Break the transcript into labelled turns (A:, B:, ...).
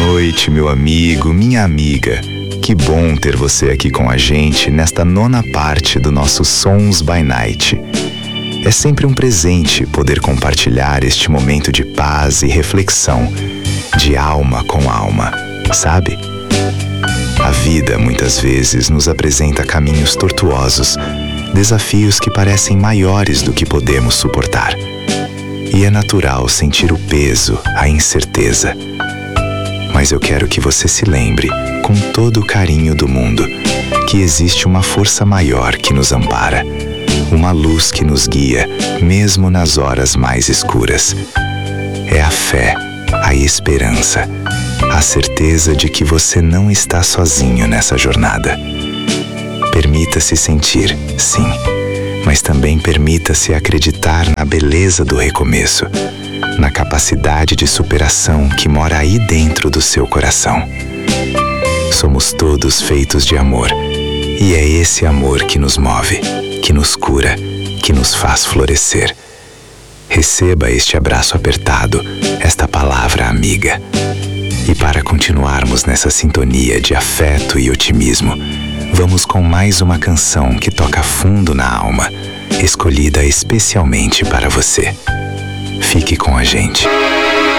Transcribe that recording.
A: noite, meu amigo, minha amiga. Que bom ter você aqui com a gente nesta 9ª parte do nosso Sons by Night. É sempre um presente poder compartilhar este momento de paz e reflexão, de alma com alma, sabe? A vida muitas vezes nos apresenta caminhos tortuosos, desafios que parecem maiores do que podemos suportar. E é natural sentir o peso, a incerteza. Mas eu quero que você se lembre, com todo o carinho do mundo, que existe uma força maior que nos ampara, uma luz que nos guia, mesmo nas horas mais escuras. É a fé, a esperança, a certeza de que você não está sozinho nessa jornada. Permita-se sentir, sim, mas também permita-se acreditar na beleza do recomeço, na capacidade de superação que mora aí dentro do seu coração. Somos todos feitos de amor, e é esse amor que nos move, que nos cura, que nos faz florescer. Receba este abraço apertado, esta palavra amiga. E para continuarmos nessa sintonia de afeto e otimismo, vamos com mais uma canção que toca fundo na alma, escolhida especialmente para você. Fique com a gente.